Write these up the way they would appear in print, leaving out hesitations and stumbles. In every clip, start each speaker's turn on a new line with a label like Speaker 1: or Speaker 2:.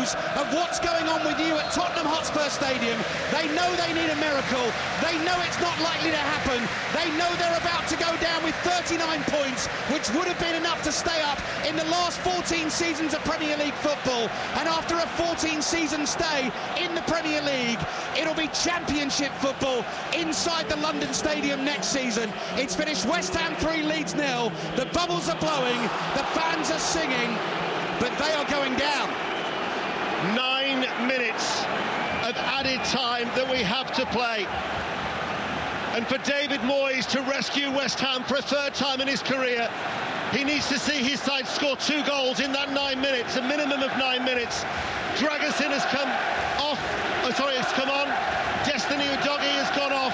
Speaker 1: knows of what's going on with you at Tottenham Hotspur Stadium. They know they need a miracle. They know it's not likely to happen. They know they're about to go down with 39 points, which would have been enough to stay up in the last 14 seasons of Premier League football. And after a 14-season stay in the Premier League, it'll be Championship football inside the London Stadium next season. It's finished West Ham 3, Leeds 0. The bubbles are blowing, the fans are singing, but they are going down.
Speaker 2: 9 minutes of added time that we have to play. And for David Moyes to rescue West Ham for a third time in his career, he needs to see his side score 2 goals in that 9 minutes, a minimum of 9 minutes. Dragusin has come off, has come on. Destiny Udogie has gone off.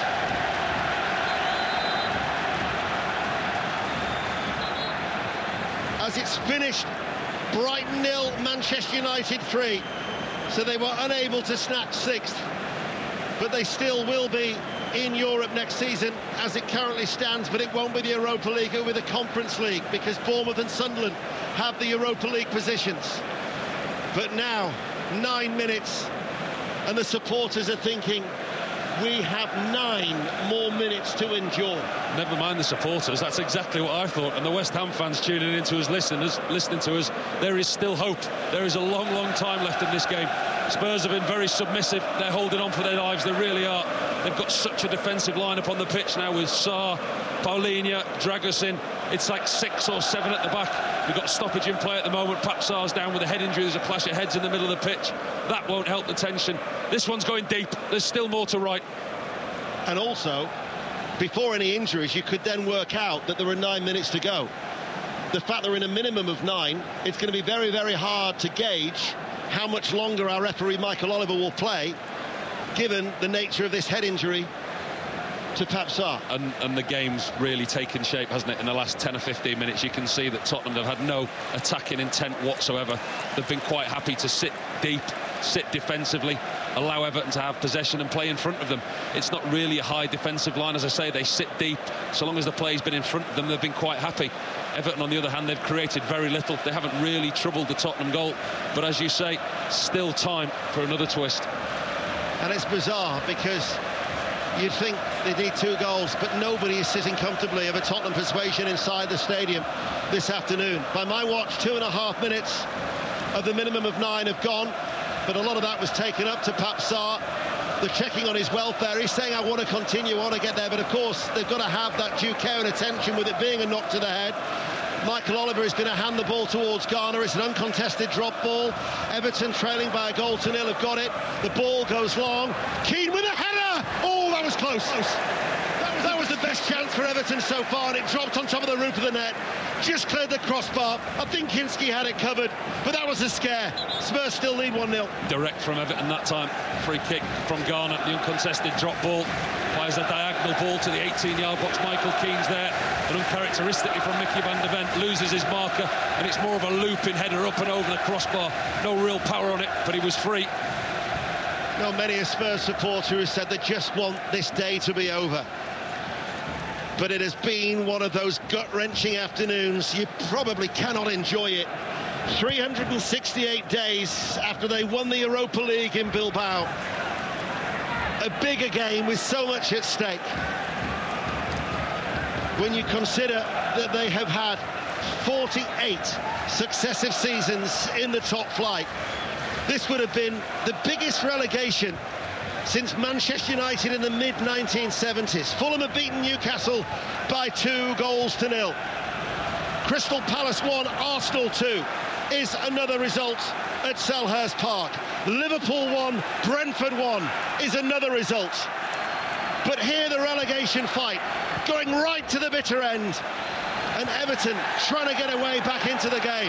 Speaker 2: As it's finished, Brighton 0, Manchester United 3. So they were unable to snatch 6th, but they still will be in Europe next season as it currently stands, but it won't be the Europa League, it'll be the Conference League, because Bournemouth and Sunderland have the Europa League positions. But now, 9 minutes, and the supporters are thinking, we have 9 more minutes to endure.
Speaker 3: Never mind the supporters, that's exactly what I thought. And the West Ham fans tuning into us, listening to us, there is still hope. There is a long, long time left in this game. Spurs have been very submissive. They're holding on for their lives, they really are. They've got such a defensive line-up on the pitch now with Sarr, Paulinho, Dragusin. It's like 6 or 7 at the back. We've got stoppage in play at the moment. Pape Sarr's down with a head injury. There's a clash of heads in the middle of the pitch. That won't help the tension. This one's going deep. There's still more to write.
Speaker 2: And also, before any injuries, you could then work out that there are 9 minutes to go. The fact they're in a minimum of 9, it's going to be very, very hard to gauge how much longer our referee Michael Oliver will play, given the nature of this head injury to Pape Sarr.
Speaker 3: And the game's really taken shape, hasn't it? In the last 10 or 15 minutes, you can see that Tottenham have had no attacking intent whatsoever. They've been quite happy to sit deep, sit defensively, allow Everton to have possession and play in front of them. It's not really a high defensive line, as I say. They sit deep. So long as the play's been in front of them, they've been quite happy. Everton, on the other hand, they've created very little. They haven't really troubled the Tottenham goal. But as you say, still time for another twist.
Speaker 2: And it's bizarre because you'd think they need 2 goals, but nobody is sitting comfortably of a Tottenham persuasion inside the stadium this afternoon. By my watch, 2.5 minutes of the minimum of 9 have gone, but a lot of that was taken up to Pape Sarr. They're checking on his welfare. He's saying, I want to continue, I want to get there, but of course they've got to have that due care and attention with it being a knock to the head. Michael Oliver is going to hand the ball towards Garner. It's an uncontested drop ball. Everton trailing by a goal to 0 have got it. The ball goes long. Keane with a header! Oh, that was close. That was the best chance for Everton so far, and it dropped on top of the roof of the net. Just cleared the crossbar. I think Kinski had it covered, but that was a scare. Spurs still lead 1-0.
Speaker 3: Direct from Everton that time. Free kick from Garner. The uncontested drop ball. Fires a diagonal ball to the 18-yard box. Michael Keane's there. And uncharacteristically from Mickey van der Ven, loses his marker, and it's more of a looping header up and over the crossbar. No real power on it, but he was free.
Speaker 2: Now, many a Spurs supporter who said they just want this day to be over. But it has been one of those gut-wrenching afternoons. You probably cannot enjoy it. 368 days after they won the Europa League in Bilbao. A bigger game with so much at stake. When you consider that they have had 48 successive seasons in the top flight. This would have been the biggest relegation since Manchester United in the mid-1970s. Fulham have beaten Newcastle by 2 goals to 0. Crystal Palace 1, Arsenal 2 is another result at Selhurst Park. Liverpool 1, Brentford 1 is another result. But here the relegation fight going right to the bitter end, and Everton trying to get away back into the game.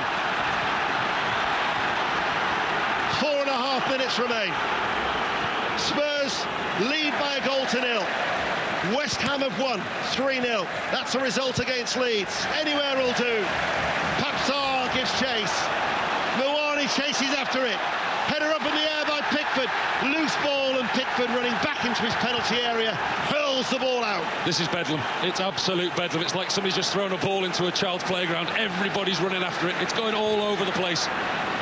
Speaker 2: 4.5 minutes remain. Spurs lead by a goal to 0. West Ham have won 3-0. That's a result against Leeds. Anywhere will do. Pape Sarr gives chase. Mawani chases after it. Header up in the air by Pickford. Loose ball, and Pickford running back into his penalty area hurls the ball out.
Speaker 3: This is bedlam. It's absolute bedlam. It's like somebody's just thrown a ball into a child's playground. Everybody's running after it. It's going all over the place.